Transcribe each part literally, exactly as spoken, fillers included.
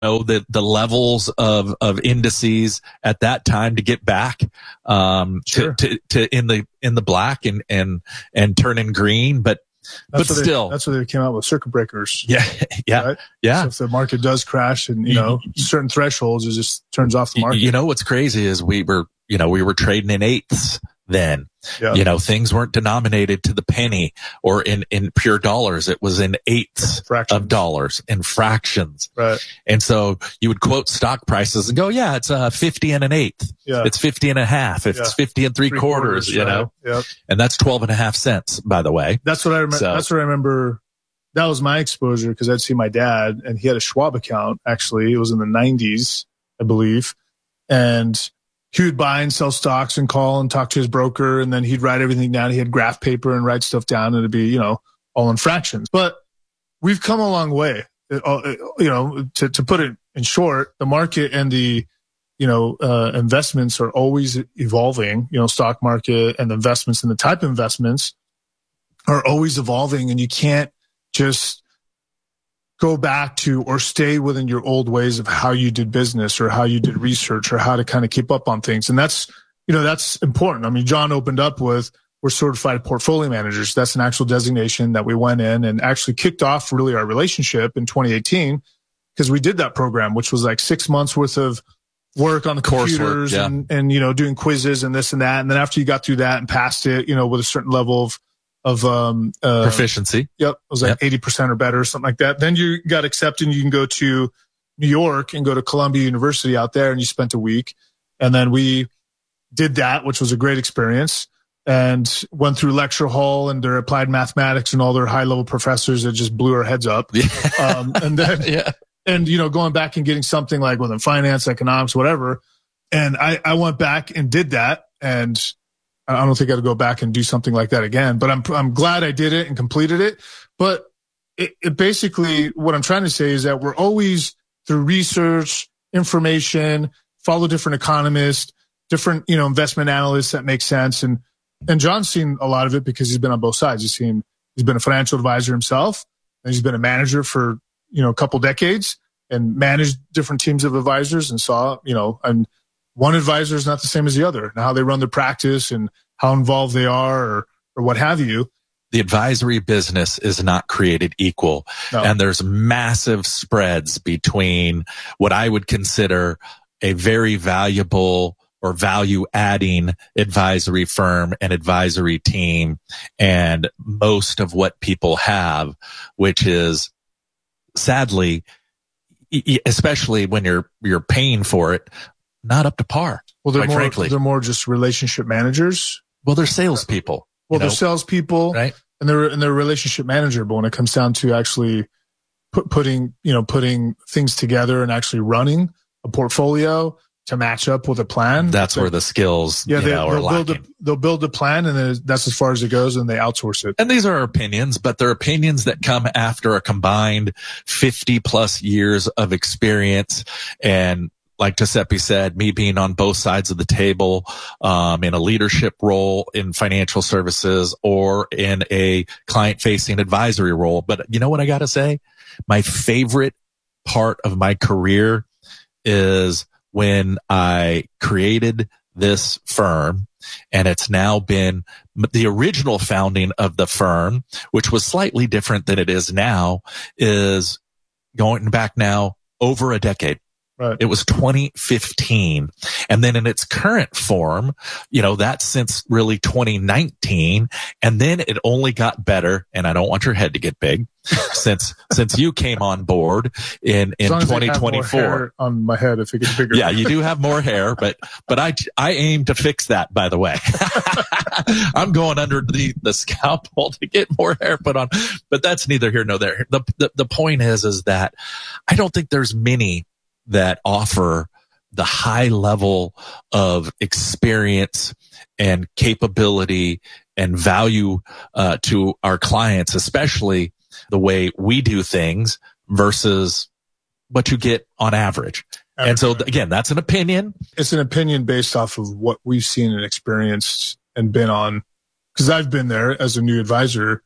know, the, the levels of, of indices at that time to get back, um, Sure. to, to, to in the, in the black and, and, and turning green. But, That's but what still, they, that's what they came out with circuit breakers. yeah, yeah, Right? yeah. So if the market does crash and, you know, certain thresholds, it just turns off the market. You know, what's crazy is we were, you know, we were trading in eighths then. Yeah. You know, things weren't denominated to the penny or in, in pure dollars. It was in eighths Fractions. of dollars and fractions. Right. And so you would quote stock prices and go, yeah, it's uh fifty and an eighth. Yeah. It's fifty and a half. It's Yeah. fifty and three, Three quarters, quarters, you right. know, Yep. and that's twelve and a half cents, by the way. That's what I remember. So- That's what I remember. That was my exposure because I'd see my dad and he had a Schwab account. Actually, it was in the nineties, I believe. And he would buy and sell stocks and call and talk to his broker. And then he'd write everything down. He had graph paper and write stuff down. And it'd be, you know, all in fractions. But we've come a long way. It, uh, you know, to, to put it in short, the market and the, you know, uh, investments are always evolving. You know, stock market and the investments and the type of investments are always evolving, and you can't just go back to or stay within your old ways of how you did business or how you did research or how to kind of keep up on things. And that's, you know, that's important. I mean, John opened up with, we're certified portfolio managers. That's an actual designation that we went in and actually kicked off really our relationship in twenty eighteen because we did that program, which was like six months worth of work on the computers yeah. and, and, you know, doing quizzes and this and that. And then after you got through that and passed it, you know, with a certain level of, of, um, uh, Proficiency. Yep. It was like Yep. eighty percent or better or something like that. Then you got accepted and you can go to New York and go to Columbia University out there and you spent a week. And then we did that, which was a great experience, and went through lecture hall and their applied mathematics and all their high level professors that just blew our heads up. Yeah. Um, and then, yeah. and, you know, going back and getting something like within finance, economics, whatever. And I, I went back and did that. And I don't think I got to go back and do something like that again, but I'm, I'm glad I did it and completed it. But it, it basically, what I'm trying to say is that we're always through research, information, follow different economists, different, you know, investment analysts that make sense. And, and John's seen a lot of it because he's been on both sides. He's seen, he's been a financial advisor himself, and he's been a manager for, you know, a couple decades and managed different teams of advisors and saw, you know, and one advisor is not the same as the other and how they run their practice and how involved they are or, or what have you. The advisory business is not created equal. No. And there's massive spreads between what I would consider a very valuable or value adding advisory firm and advisory team and most of what people have, which is sadly, especially when you're, you're paying for it, not up to par. Well, they're quite more, frankly. they're more just relationship managers. Well, they're salespeople. Well, you know? they're salespeople, Right. and they're and they're a relationship manager. But when it comes down to actually put, putting, you know, putting things together and actually running a portfolio to match up with a plan, That's they, where the skills, yeah, you they, know, are they'll build lacking. a they'll build a plan, and then that's as far as it goes, and they outsource it. And these are opinions, but they're opinions that come after a combined fifty plus years of experience. And like Giuseppe said, me being on both sides of the table, um, in a leadership role in financial services or in a client facing advisory role. But you know what I got to say? My favorite part of my career is when I created this firm, and it's now been the original founding of the firm, which was slightly different than it is now, is going back now over a decade. Right. It was twenty fifteen. And then in its current form, you know, that's since really twenty nineteen. And then it only got better. And I don't want your head to get big since, since you came on board in, in twenty twenty-four. On my head, if it gets bigger. Yeah, you do have more hair, but, but I, I aim to fix that, by the way. I'm going under the, the scalpel to get more hair put on, but that's neither here nor there. The, the, the point is, is that I don't think there's many that offer the high level of experience and capability and value uh, to our clients, especially the way we do things versus what you get on average. And so again, that's an opinion. It's an opinion based off of what we've seen and experienced and been on. Because I've been there as a new advisor.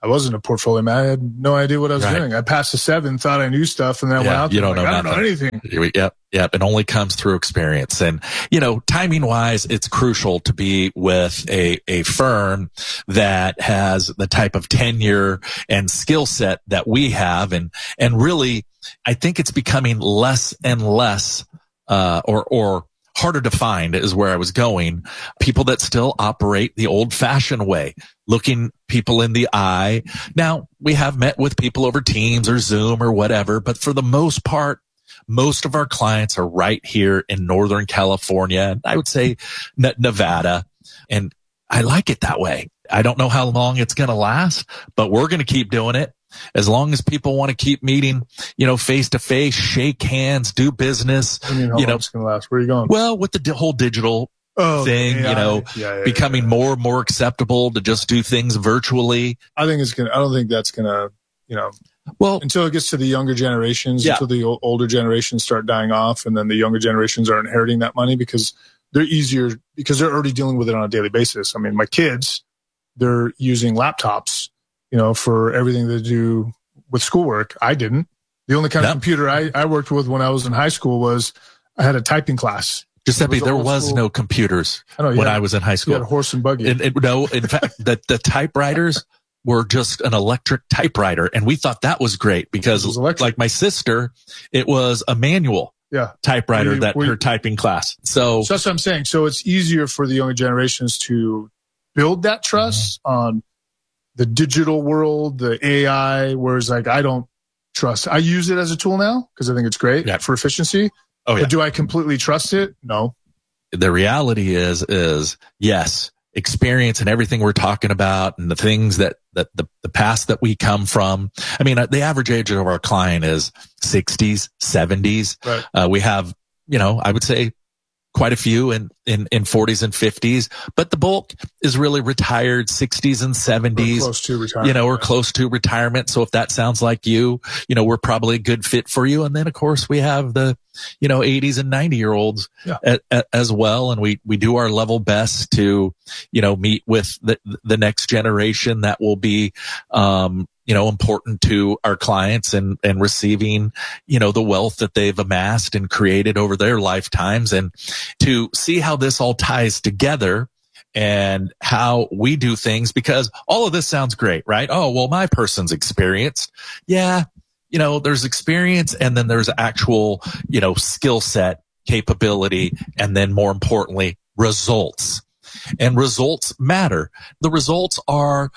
I wasn't a portfolio man. I had no idea what I was right. doing. I passed the seven, thought I knew stuff, and then I yeah, went out you there don't like, know I don't nothing. know anything. Yep, yep. It only comes through experience. And, you know, timing wise, it's crucial to be with a, a firm that has the type of tenure and skill set that we have. And, and really, I think it's becoming less and less, uh, or, or, harder to find is where I was going. People that still operate the old fashioned way, looking people in the eye. Now, we have met with people over Teams or Zoom or whatever, but for the most part, most of our clients are right here in Northern California. I would say Nevada. And I like it that way. I don't know how long it's going to last, but we're going to keep doing it. As long as people want to keep meeting, you know, face to face, shake hands, do business. I mean, how you know, it's going to last? Where are you going? Well, with the di- whole digital oh, thing, yeah, you know, yeah, yeah, becoming yeah. more and more acceptable to just do things virtually. I think it's going to, I don't think that's going to, you know, well, until it gets to the younger generations, yeah. until the o- older generations start dying off, and then the younger generations are inheriting that money because they're easier, because they're already dealing with it on a daily basis. I mean, my kids, they're using laptops, you know, for everything they do with schoolwork. I didn't. The only kind no. of computer I, I worked with when I was in high school was I had a typing class. Giuseppe, was there was school. no computers I know, when had, I was in high school. You had a horse and buggy. And, and, no, in fact, the, the typewriters were just an electric typewriter. And we thought that was great because was like my sister, it was a manual yeah. typewriter we, that we, her typing class. So, so that's what I'm saying. So it's easier for the younger generations to build that trust mm-hmm. on the digital world, the A I, whereas like I don't trust. I use it as a tool now because I think it's great yeah. for efficiency. Oh, yeah. But do I completely trust it? No. The reality is, is yes, experience and everything we're talking about and the things that, that the, the past that we come from. I mean, the average age of our client is sixties, seventies. Right. Uh, we have, you know, I would say quite a few in, in, in forties and fifties, but the bulk is really retired sixties and seventies. We're close to retirement. You know, we're yeah. close to retirement. So if that sounds like you, you know, we're probably a good fit for you. And then of course we have the, you know, eighties and ninety year olds yeah. a, a, as well. And we, we do our level best to, you know, meet with the, the next generation that will be, um, you know, important to our clients and, and receiving, you know, the wealth that they've amassed and created over their lifetimes, and to see how this all ties together and how we do things, because all of this sounds great, right? Oh, well, my person's experienced. Yeah. You know, there's experience and then there's actual, you know, skill set, capability, and then more importantly, results. And results matter. The results are,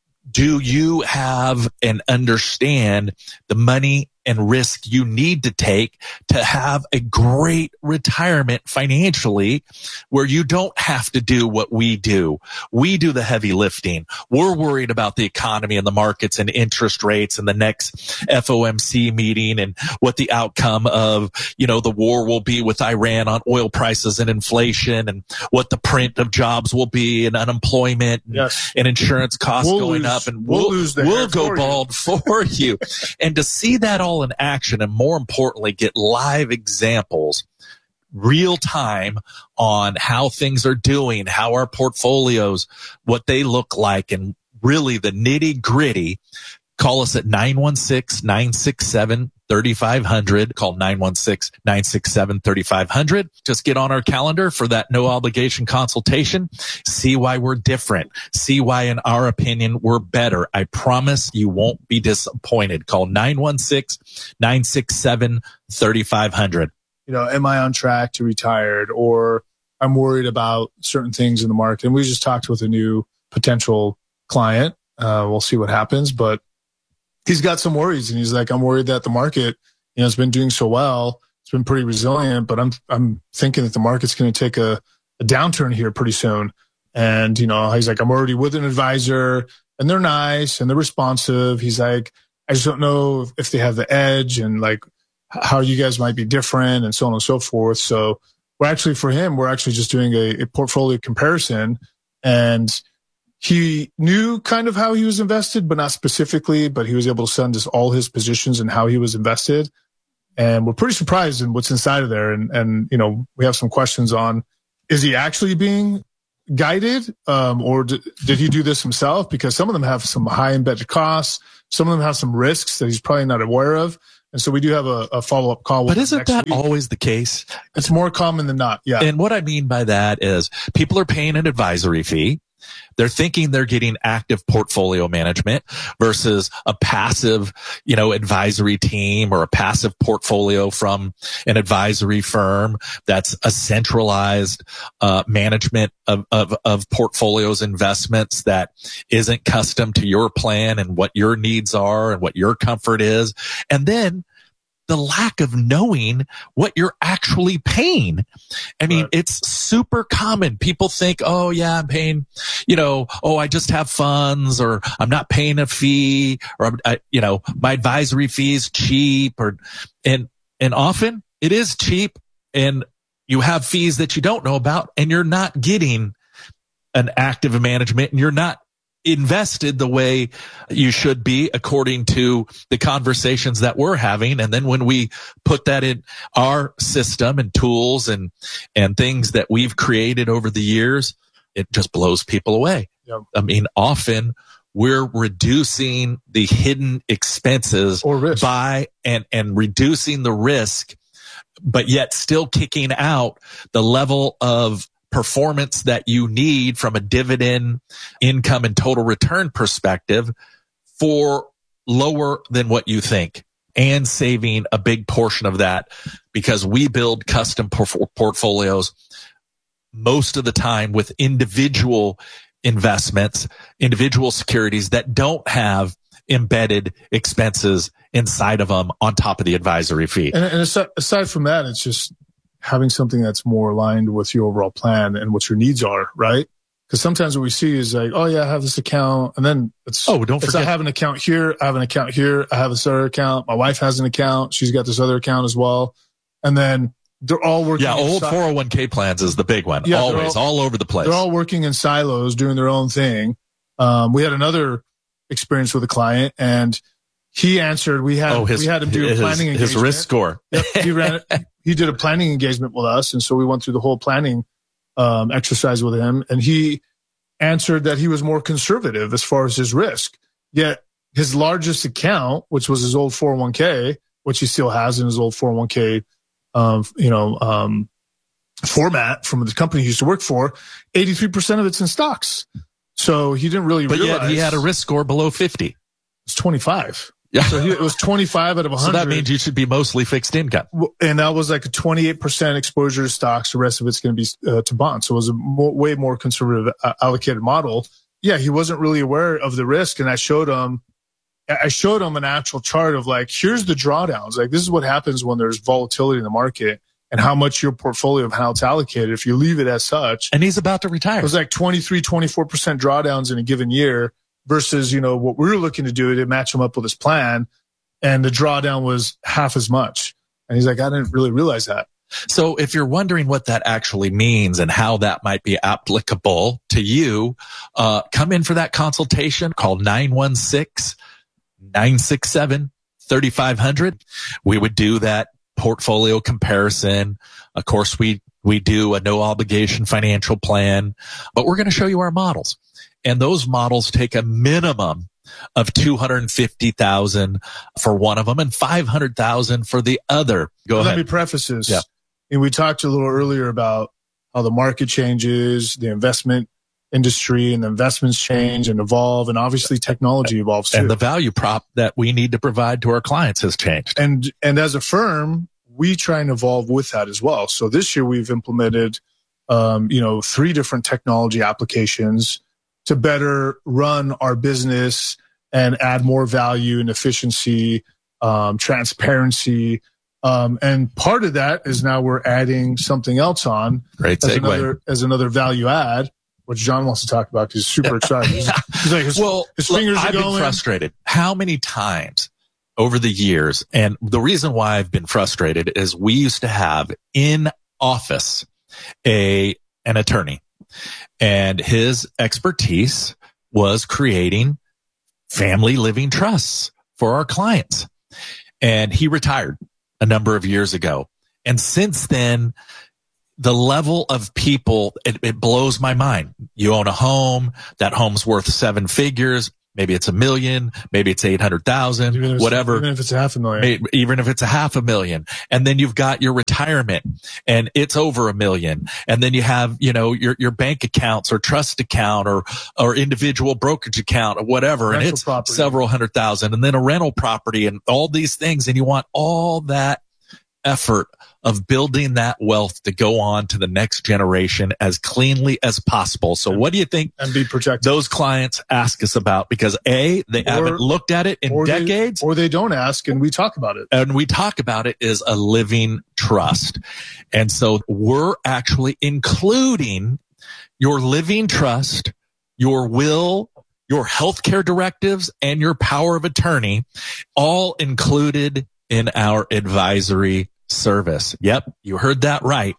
do you have and understand the money and risk you need to take to have a great retirement financially, where you don't have to do what we do? We do the heavy lifting. We're worried about the economy and the markets and interest rates and the next F O M C meeting and what the outcome of, you know, the war will be with Iran on oil prices and inflation, and what the print of jobs will be and unemployment and, yes. and insurance costs we'll going lose, up, and we'll, we'll, lose the we'll go for bald you. for you. And to see that all in action, and more importantly, get live examples, real time, on how things are doing, how our portfolios, what they look like, and really the nitty gritty. Call us at nine one six, nine six seven, three five zero zero. Call nine one six, nine six seven, three five zero zero. Just get on our calendar for that no obligation consultation. See why we're different. See why, in our opinion, we're better. I promise you won't be disappointed. Call nine one six, nine six seven, three five zero zero. You know, am I on track to retired, or I'm worried about certain things in the market? And we just talked with a new potential client. Uh, we'll see what happens, but he's got some worries, and he's like, I'm worried that the market, you know, has been doing so well. It's been pretty resilient, but I'm, I'm thinking that the market's going to take a, a downturn here pretty soon. And, you know, he's like, I'm already with an advisor and they're nice and they're responsive. He's like, I just don't know if they have the edge, and like how you guys might be different, and so on and so forth. So we're actually, for him, we're actually just doing a, a portfolio comparison, and he knew kind of how he was invested, but not specifically, but he was able to send us all his positions and how he was invested. And we're pretty surprised in what's inside of there. And, and, you know, we have some questions on, is he actually being guided, um, or d- did he do this himself? Because some of them have some high embedded costs. Some of them have some risks that he's probably not aware of. And so we do have a, a follow-up call with But isn't next that week. always the case? It's more common than not. Yeah. And what I mean by that is people are paying an advisory fee. They're thinking they're getting active portfolio management versus a passive, you know, advisory team or a passive portfolio from an advisory firm that's a centralized uh, management of, of, of portfolios, investments that isn't custom to your plan and what your needs are and what your comfort is. And then the lack of knowing what you're actually paying. I mean, right. It's super common. People think, oh yeah, I'm paying, you know, oh, I just have funds, or I'm not paying a fee, or I'm, I, you know, my advisory fee is cheap, or, and, and often it is cheap, and you have fees that you don't know about, and you're not getting an active management, and you're not invested the way you should be according to the conversations that we're having. And then when we put that in our system and tools and, and things that we've created over the years, it just blows people away. Yep. I mean, often we're reducing the hidden expenses or risk by and, and reducing the risk, but yet still kicking out the level of performance that you need from a dividend income and total return perspective for lower than what you think, and saving a big portion of that because we build custom por- portfolios most of the time with individual investments, individual securities that don't have embedded expenses inside of them on top of the advisory fee. And, and aside, aside from that, it's just having something that's more aligned with your overall plan and what your needs are, right? Because sometimes what we see is like, oh yeah, I have this account, and then it's oh, don't it's, forget, I have an account here, I have an account here, I have this other account. My wife has an account, she's got this other account as well, and then they're all working. Yeah, old si- four oh one k plans is the big one. Yeah, always all, all over the place. They're all working in silos, doing their own thing. Um, we had another experience with a client, and he answered. We had oh, his, we had him do his, a planning engagement. His risk score. Yep, he ran. He did a planning engagement with us, and so we went through the whole planning um, exercise with him, and he answered that he was more conservative as far as his risk. Yet his largest account, which was his old four oh one k, which he still has in his old four oh one k, um, you know, um, format from the company he used to work for, eighty-three percent of it's in stocks. So he didn't really but realize. But yet he had a risk score below fifty. It's twenty-five. Yeah. So he, it was twenty-five out of one hundred. So that means you should be mostly fixed income. And that was like a twenty-eight percent exposure to stocks. The rest of it's going to be uh, to bonds. So it was a more, way more conservative uh, allocated model. Yeah, he wasn't really aware of the risk. And I showed him, I showed him an actual chart of like, here's the drawdowns. Like, this is what happens when there's volatility in the market and how much your portfolio of how it's allocated. If you leave it as such. And he's about to retire. It was like twenty-three, twenty-four percent drawdowns in a given year. Versus, you know, what we were looking to do to match him up with his plan, and the drawdown was half as much. And he's like, I didn't really realize that. So if you're wondering what that actually means and how that might be applicable to you, uh, come in for that consultation. Call nine one six, nine six seven, three five zero zero. We would do that portfolio comparison. Of course, we, we do a no obligation financial plan, but we're going to show you our models. And those models take a minimum of two hundred fifty thousand dollars for one of them and five hundred thousand dollars for the other. Go Let ahead. Let me preface this. Yeah. And we talked a little earlier about how the market changes, the investment industry and the investments change and evolve. And obviously technology evolves too. And the value prop that we need to provide to our clients has changed. And, and as a firm, we try and evolve with that as well. So this year we've implemented, um, you know, three different technology applications to better run our business and add more value and efficiency, um, transparency. Um, and part of that is now we're adding something else on Great as segue. another, as another value add, which John wants to talk about because he's super excited. He's, he's like, his, well, his fingers look, are I've going. been frustrated. How many times over the years, and the reason why I've been frustrated is we used to have in office a an attorney. And his expertise was creating family living trusts for our clients. And he retired a number of years ago. And since then, the level of people, it, it blows my mind. You own a home, that home's worth seven figures. Maybe it's a million, maybe it's eight hundred thousand, whatever. Even if it's a half a million. Even if it's a half a million. And then you've got your retirement and it's over a million. And then you have, you know, your, your bank accounts or trust account or, or individual brokerage account or whatever. Rental and it's property. Several hundred thousand, and then a rental property and all these things. And you want all that effort of building that wealth to go on to the next generation as cleanly as possible. So what do you think and be protected those clients ask us about? Because A, they or, haven't looked at it in or decades. They, or they don't ask, and we talk about it. And we talk about it is a living trust. And so we're actually including your living trust, your will, your healthcare directives, and your power of attorney, all included in our advisory service. Yep, you heard that right.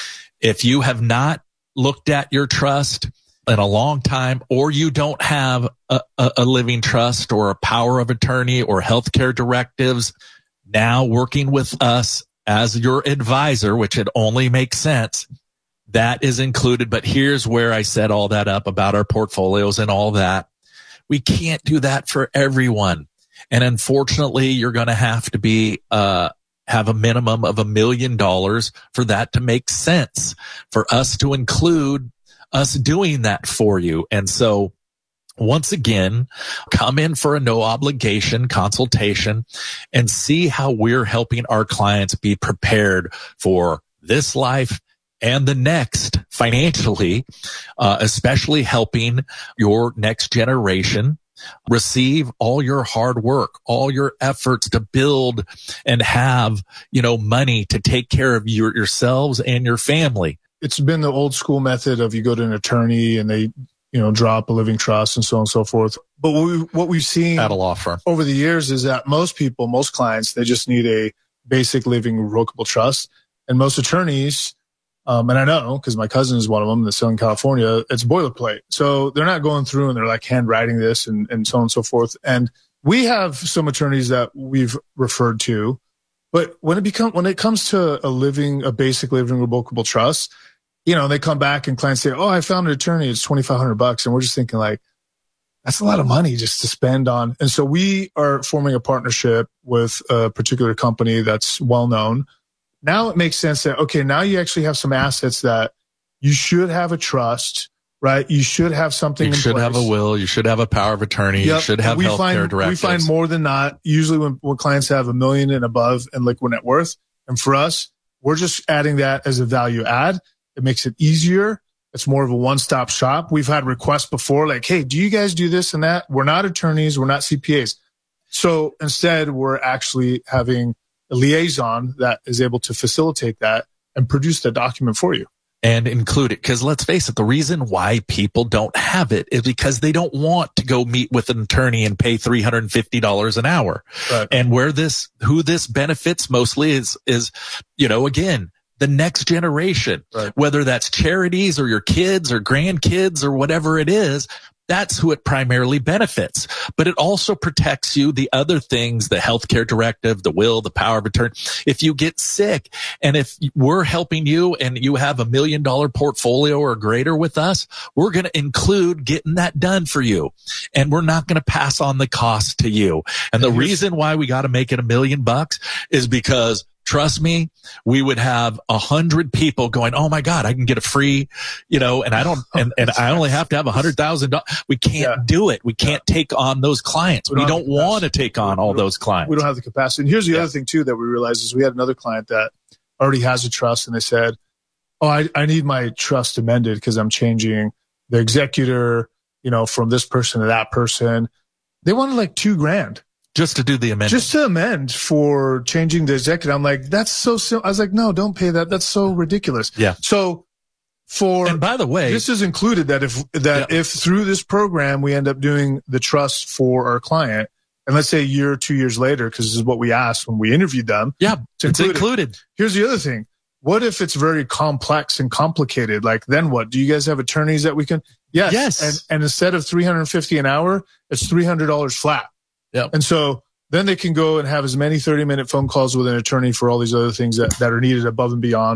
If you have not looked at your trust in a long time, or you don't have a, a, a living trust or a power of attorney or healthcare directives, now working with us as your advisor, which it only makes sense, that is included. But here's where I set all that up about our portfolios and all that. We can't do that for everyone. And unfortunately, you're going to have to be, uh, have a minimum of a million dollars for that to make sense, for us to include us doing that for you. And so once again, come in for a no obligation consultation and see how we're helping our clients be prepared for this life and the next financially, uh, especially helping your next generation receive all your hard work, all your efforts to build and have, you know, money to take care of your, yourselves and your family. It's been the old school method of you go to an attorney and they, you know, draw up a living trust and so on and so forth. But what, we, what we've seen at a law firm over the years is that most people, most clients, they just need a basic living revocable trust. And most attorneys, Um, and I know because my cousin is one of them in Southern California, it's boilerplate. So they're not going through and they're like handwriting this and, and so on and so forth. And we have some attorneys that we've referred to, but when it become, when it comes to a living, a basic living revocable trust, you know, they come back and clients say, oh, I found an attorney. It's twenty-five hundred bucks. And we're just thinking like, that's a lot of money just to spend on. And so we are forming a partnership with a particular company that's well known. Now it makes sense that, okay, now you actually have some assets that you should have a trust, right? You should have something in place. You should have a will. You should have a power of attorney. Yep. You should have healthcare directives. We find more than not, usually when, when clients have a million and above in liquid net worth. And for us, we're just adding that as a value add. It makes it easier. It's more of a one-stop shop. We've had requests before like, hey, do you guys do this and that? We're not attorneys. We're not C P As. So instead, we're actually having a liaison that is able to facilitate that and produce the document for you. And include it. Because let's face it, the reason why people don't have it is because they don't want to go meet with an attorney and pay three hundred fifty dollars an hour. Right. And where this, who this benefits mostly is, is, you know, again, the next generation, right. Whether that's charities or your kids or grandkids or whatever it is. That's who it primarily benefits. But it also protects you, the other things, the healthcare directive, the will, the power of attorney. If you get sick and if we're helping you and you have a million dollar portfolio or greater with us, we're going to include getting that done for you. And we're not going to pass on the cost to you. And the reason why we got to make it a million bucks is because trust me, we would have a hundred people going, oh my God, I can get a free, you know, and I don't, and, and I only have to have a hundred thousand dollars. We can't yeah. do it. We can't yeah. take on those clients. We don't, we don't want to take on all those clients. We don't have the capacity. And here's the yeah. other thing too that we realized is we had another client that already has a trust and they said, oh, I, I need my trust amended because I'm changing the executor, you know, from this person to that person. They wanted like two grand. Just to do the amendment. Just to amend for changing the executive. I'm like, that's so simple. I was like, no, don't pay that. That's so ridiculous. Yeah. So for, and by the way, this is included that if, that yeah. if through this program, we end up doing the trust for our client, and let's say a year or two years later, because this is what we asked when we interviewed them. Yeah. It's included. It's included. Here's the other thing. What if it's very complex and complicated? Like, then what? Do you guys have attorneys that we can? Yes. Yes. And, and instead of three hundred fifty an hour, it's three hundred dollars flat. Yeah. And so then they can go and have as many thirty minute phone calls with an attorney for all these other things that, that are needed above and beyond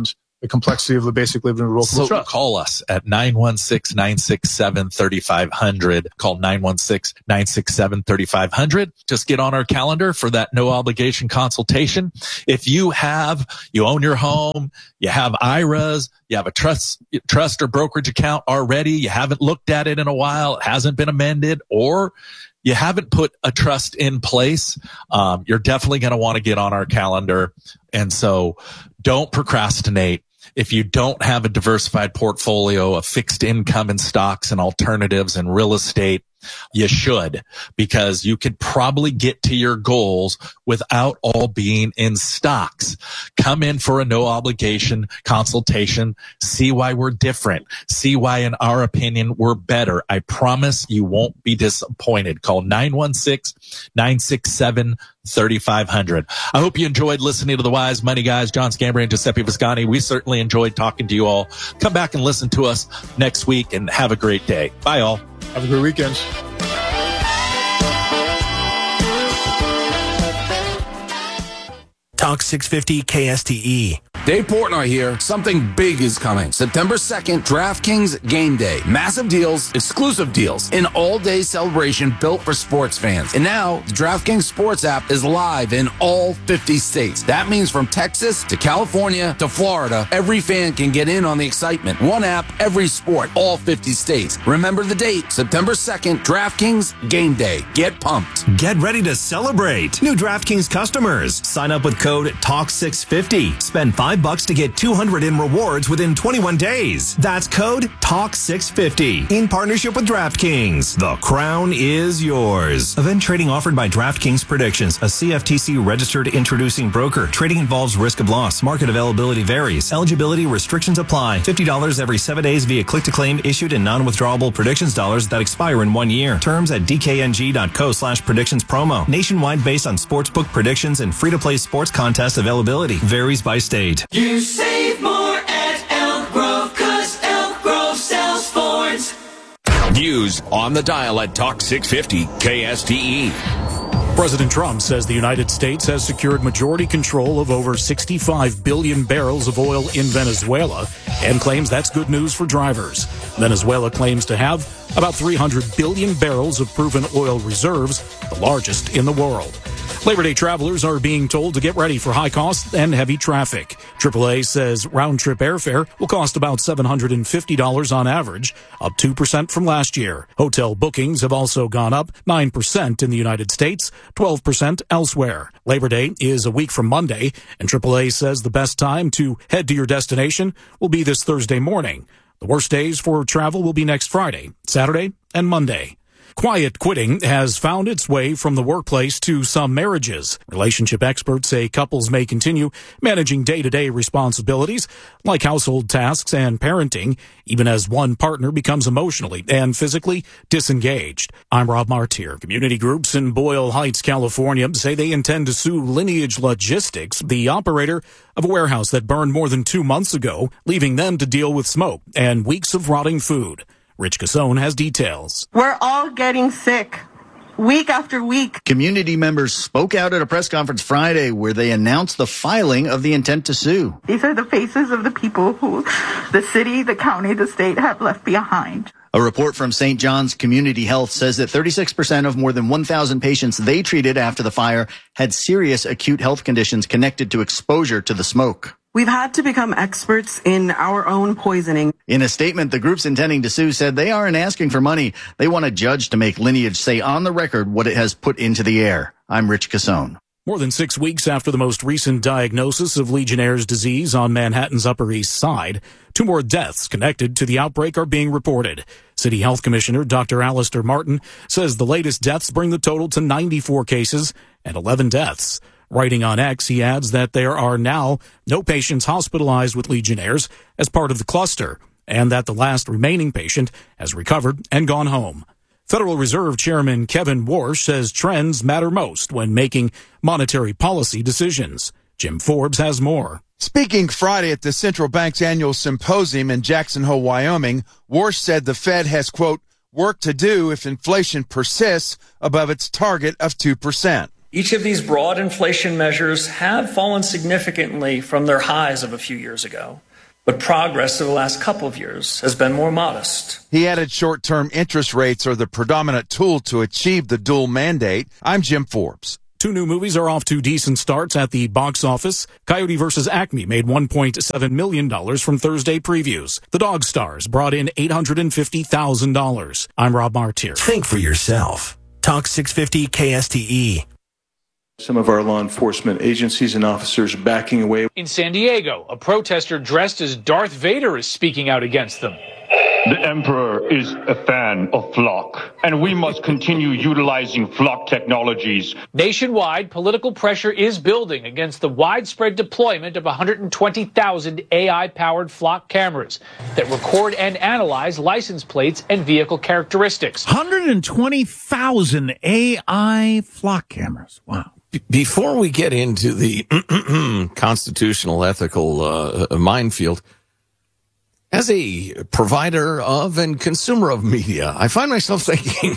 the complexity of the basic living revocable so trust. Call us at nine one six, nine six seven, three five zero zero. Call nine one six, nine six seven, three five zero zero. Just get on our calendar for that no obligation consultation. If you have, you own your home, you have I R As, you have a trust, trust or brokerage account already, you haven't looked at it in a while, it hasn't been amended, or you haven't put a trust in place, um, you're definitely going to want to get on our calendar. And so don't procrastinate. If you don't have a diversified portfolio of fixed income and stocks and alternatives and real estate, you should, because you could probably get to your goals without all being in stocks. Come in for a no obligation consultation. See why we're different. See why, in our opinion, we're better. I promise you won't be disappointed. Call nine one six, nine six seven, three five zero zero. I hope you enjoyed listening to the Wise Money Guys, John Scambray and Giuseppe Viscani. We certainly enjoyed talking to you all. Come back and listen to us next week and have a great day. Bye, all. Have a good weekend. Talk six fifty K S T E. Dave Portnoy here. Something big is coming. September second, DraftKings Game Day. Massive deals, exclusive deals, an all-day celebration built for sports fans. And now, the DraftKings Sports app is live in all fifty states. That means from Texas to California to Florida, every fan can get in on the excitement. One app, every sport, all fifty states. Remember the date, September second, DraftKings Game Day. Get pumped. Get ready to celebrate. New DraftKings customers. Sign up with code Talk six fifty. Spend five bucks to get two hundred in rewards within twenty-one days. That's code Talk six fifty. In partnership with DraftKings. The crown is yours. Event trading offered by DraftKings Predictions, a C F T C registered introducing broker. Trading involves risk of loss. Market availability varies. Eligibility restrictions apply. fifty dollars every seven days via click-to-claim issued in non-withdrawable predictions dollars that expire in one year. Terms at dkng.co slash predictions promo. Nationwide based on sportsbook predictions and free-to-play sports contest availability. Varies by state. You save more at Elk Grove, 'cause Elk Grove sells Fords. News on the dial at Talk six fifty K S T E. President Trump says the United States has secured majority control of over sixty-five billion barrels of oil in Venezuela and claims that's good news for drivers. Venezuela claims to have about three hundred billion barrels of proven oil reserves, the largest in the world. Labor Day travelers are being told to get ready for high costs and heavy traffic. triple A says round-trip airfare will cost about seven hundred fifty dollars on average, up two percent from last year. Hotel bookings have also gone up nine percent in the United States, twelve percent elsewhere. Labor Day is a week from Monday, and triple A says the best time to head to your destination will be this Thursday morning. The worst days for travel will be next Friday, Saturday, and Monday. Quiet quitting has found its way from the workplace to some marriages. Relationship experts say couples may continue managing day-to-day responsibilities like household tasks and parenting, even as one partner becomes emotionally and physically disengaged. I'm Rob Martier. Community groups in Boyle Heights, California, say they intend to sue Lineage Logistics, the operator of a warehouse that burned more than two months ago, leaving them to deal with smoke and weeks of rotting food. Rich Cassone has details. We're all getting sick, week after week. Community members spoke out at a press conference Friday where they announced the filing of the intent to sue. These are the faces of the people who the city, the county, the state have left behind. A report from Saint John's Community Health says that thirty-six percent of more than one thousand patients they treated after the fire had serious acute health conditions connected to exposure to the smoke. We've had to become experts in our own poisoning. In a statement, the groups intending to sue said they aren't asking for money. They want a judge to make Lineage say on the record what it has put into the air. I'm Rich Cassone. More than six weeks after the most recent diagnosis of Legionnaire's disease on Manhattan's Upper East Side, two more deaths connected to the outbreak are being reported. City Health Commissioner Doctor Alistair Martin says the latest deaths bring the total to ninety-four cases and eleven deaths. Writing on X, he adds that there are now no patients hospitalized with Legionnaires as part of the cluster, and that the last remaining patient has recovered and gone home. Federal Reserve Chairman Kevin Warsh says trends matter most when making monetary policy decisions. Jim Forbes has more. Speaking Friday at the central bank's annual symposium in Jackson Hole, Wyoming, Warsh said the Fed has, quote, work to do if inflation persists above its target of two percent. Each of these broad inflation measures have fallen significantly from their highs of a few years ago. But progress over the last couple of years has been more modest. He added short-term interest rates are the predominant tool to achieve the dual mandate. I'm Jim Forbes. Two new movies are off to decent starts at the box office. Coyote versus Acme made one point seven million dollars from Thursday previews. The Dog Stars brought in eight hundred fifty thousand dollars. I'm Rob Martier. Think for yourself. Talk six fifty K S T E. Some of our law enforcement agencies and officers backing away. In San Diego, a protester dressed as Darth Vader is speaking out against them. The Emperor is a fan of Flock, and we must continue utilizing Flock technologies. Nationwide, political pressure is building against the widespread deployment of one hundred twenty thousand A I-powered Flock cameras that record and analyze license plates and vehicle characteristics. one hundred twenty thousand A I Flock cameras. Wow. Before we get into the constitutional ethical uh, minefield, as a provider of and consumer of media, I find myself thinking,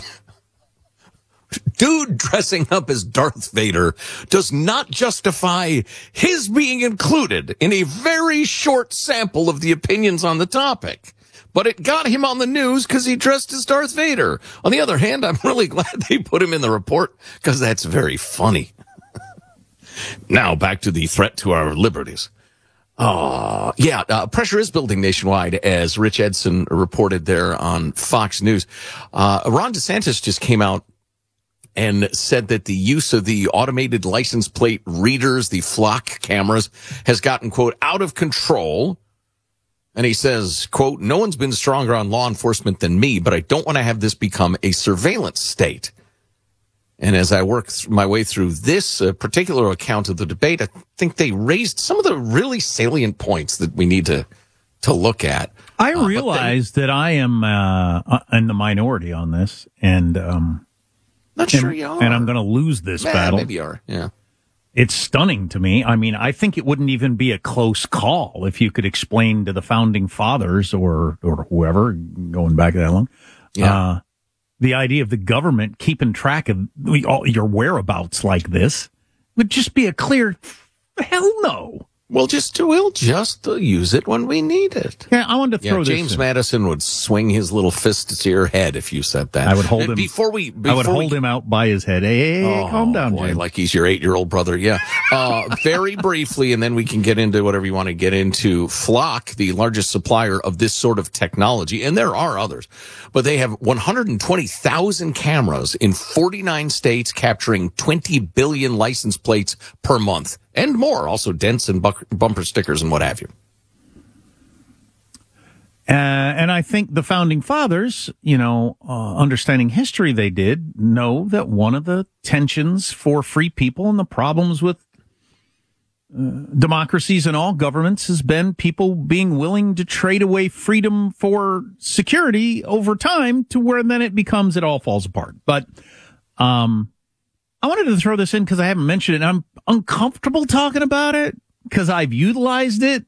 dude dressing up as Darth Vader does not justify his being included in a very short sample of the opinions on the topic. But it got him on the news because he dressed as Darth Vader. On the other hand, I'm really glad they put him in the report because that's very funny. Now, back to the threat to our liberties. Uh, yeah, uh, pressure is building nationwide, as Rich Edson reported there on Fox News. Uh, Ron DeSantis just came out and said that the use of the automated license plate readers, the Flock cameras, has gotten, quote, out of control. And he says, quote, no one's been stronger on law enforcement than me, but I don't want to have this become a surveillance state. And as I work th- my way through this uh, particular account of the debate, I think they raised some of the really salient points that we need to to look at. I uh, realize then, that I am uh, in the minority on this, and um, not and, sure you are. And I'm going to lose this yeah, battle. Maybe you are. Yeah, it's stunning to me. I mean, I think it wouldn't even be a close call if you could explain to the founding fathers or or whoever going back that long. Yeah. Uh, The idea of the government keeping track of all your whereabouts like this would just be a clear hell no. We'll just we'll just use it when we need it. Yeah, I wanted to throw yeah, this. James in. Madison would swing his little fist to your head if you said that. I would hold and him before we. Before I would hold we, him out by his head. Hey, hey, hey oh, calm down, boy, James. like he's your eight-year-old brother. Yeah. Uh, very briefly, and then we can get into whatever you want to get into. Flock, the largest supplier of this sort of technology, and there are others, but they have one hundred twenty thousand cameras in forty-nine states, capturing twenty billion license plates per month. And more, also dents and buck- bumper stickers and what have you. Uh, and I think the founding fathers, you know, uh, understanding history they did, know that one of the tensions for free people and the problems with uh, democracies and all governments has been people being willing to trade away freedom for security over time to where then it becomes it all falls apart. But um I wanted to throw this in because I haven't mentioned it. And I'm uncomfortable talking about it because I've utilized it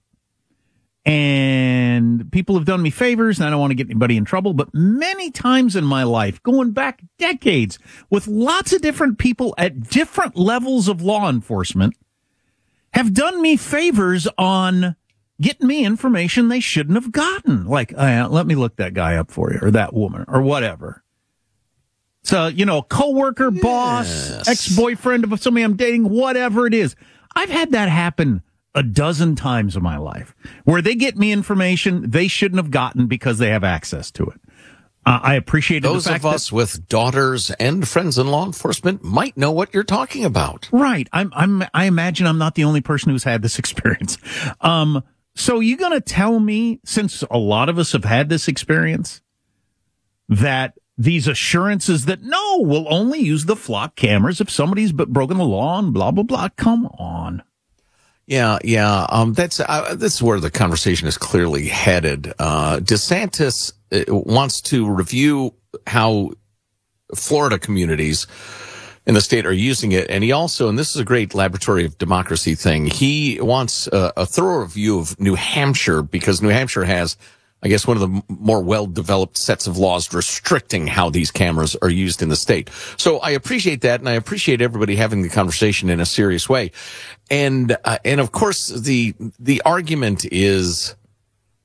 and people have done me favors and I don't want to get anybody in trouble. But many times in my life, going back decades with lots of different people at different levels of law enforcement have done me favors on getting me information they shouldn't have gotten. Like, uh, let me look that guy up for you or that woman or whatever. So, you know, coworker, yes. boss, ex-boyfriend of somebody I'm dating, whatever it is. I've had that happen a dozen times in my life where they get me information they shouldn't have gotten because they have access to it. Uh, I appreciate those the fact of us that, with daughters and friends in law enforcement might know what you're talking about. Right. I'm, I'm, I imagine I'm not the only person who's had this experience. Um, so you going to tell me, since a lot of us have had this experience, that these assurances that, no, we'll only use the Flock cameras if somebody's broken the law and blah, blah, blah. Come on. Yeah, yeah. Um, that's, uh, that's where the conversation is clearly headed. Uh, DeSantis uh, wants to review how Florida communities in the state are using it. And he also, and this is a great laboratory of democracy thing, he wants uh, a thorough review of New Hampshire because New Hampshire has, I guess, one of the more well-developed sets of laws restricting how these cameras are used in the state. So I appreciate that, and I appreciate everybody having the conversation in a serious way. And uh, and of course, the the argument is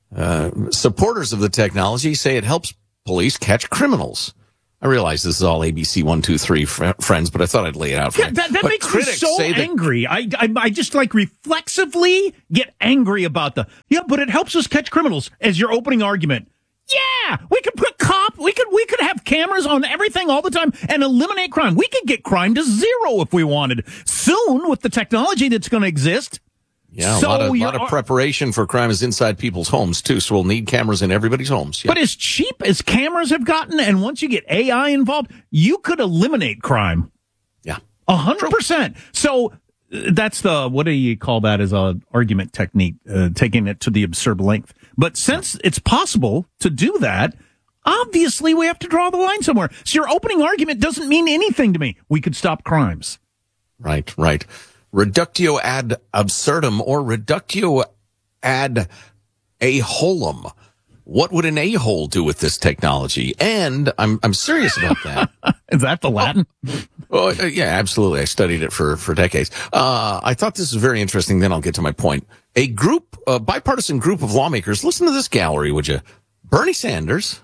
Uh, supporters of the technology say it helps police catch criminals. I realize this is all A B C one two three fr- friends, but I thought I'd lay it out for yeah, you. That, that but makes me so say that- angry. I, I I just like reflexively get angry about the, yeah, but it helps us catch criminals as your opening argument. Yeah, we could put cop, we could we could have cameras on everything all the time and eliminate crime. We could get crime to zero if we wanted. Soon, with the technology that's going to exist. Yeah, so a lot of, you're- lot of preparation for crime is inside people's homes, too, so we'll need cameras in everybody's homes. Yeah. But as cheap as cameras have gotten, and once you get A I involved, you could eliminate crime. Yeah. A hundred percent. So uh, that's the, what do you call that as a argument technique, uh, taking it to the absurd length. But since it's possible to do that, obviously we have to draw the line somewhere. So your opening argument doesn't mean anything to me. We could stop crimes. Right, right. Reductio ad absurdum or reductio ad a-holum. What would an a-hole do with this technology? And I'm I'm serious about that. Is that the Latin? Oh, uh, yeah, absolutely. I studied it for, for decades. Uh, I thought this was very interesting. Then I'll get to my point. A group, a bipartisan group of lawmakers, listen to this gallery, would you? Bernie Sanders.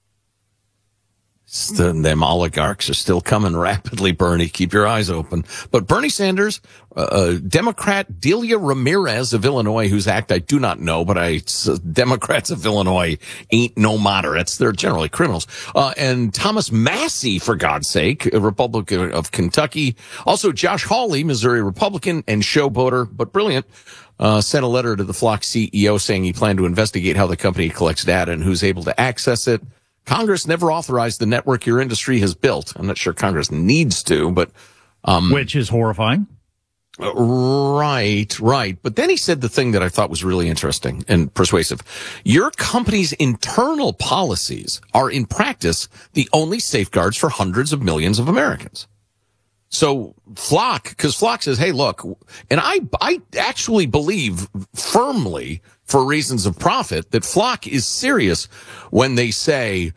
The, them oligarchs are still coming rapidly, Bernie. Keep your eyes open. But Bernie Sanders, uh, uh, Democrat Delia Ramirez of Illinois, whose act I do not know, but I, uh, Democrats of Illinois ain't no moderates. They're generally criminals. Uh, and Thomas Massey, for God's sake, a Republican of Kentucky. Also Josh Hawley, Missouri Republican and showboater, but brilliant. Uh, sent a letter to the Flock C E O saying he planned to investigate how the company collects data and who's able to access it. Congress never authorized the network your industry has built. I'm not sure Congress needs to, but... Um, Which is horrifying. Uh, right, right. But then he said the thing that I thought was really interesting and persuasive. Your company's internal policies are, in practice, the only safeguards for hundreds of millions of Americans. So Flock, because Flock says, hey, look, and I, I actually believe firmly, for reasons of profit, that Flock is serious when they say,